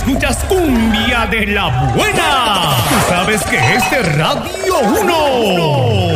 escuchas cumbia de la buena. Tú sabes que es de Radio 1.